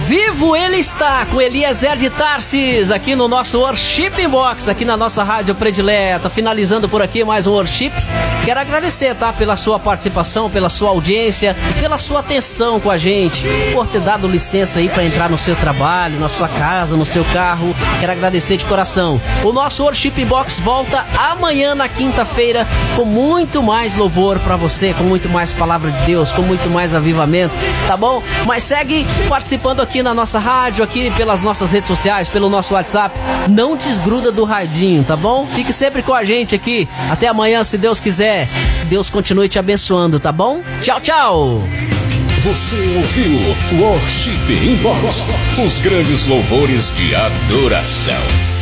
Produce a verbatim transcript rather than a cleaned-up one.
Vivo ele está com Eliezer de Tarsis aqui no nosso Worship Box, aqui na nossa rádio predileta. Finalizando por aqui mais um Worship. Quero agradecer, tá? Pela sua participação, pela sua audiência, pela sua atenção com a gente, por ter dado licença aí para entrar no seu trabalho, na sua casa, no seu carro. Quero agradecer de coração. O nosso Worship Box volta amanhã na quinta-feira com muito mais louvor para você, com muito mais palavra de Deus, com muito mais avivamento, tá bom? Mas segue participando aqui na nossa rádio, aqui pelas nossas redes sociais, pelo nosso WhatsApp. Não desgruda do radinho, tá bom? Fique sempre com a gente aqui. Até amanhã, se Deus quiser. Deus continue te abençoando, tá bom? Tchau, tchau! Você ouviu Worship Inbox, os grandes louvores de adoração.